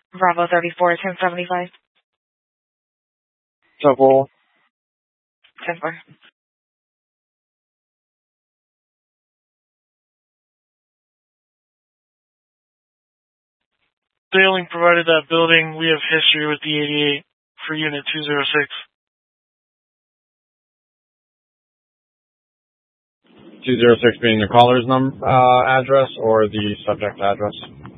Bravo 34, 1075. Double. 10-4. Sailing provided that building. We have history with the 88 for Unit 206. 206 being the caller's address or the subject address?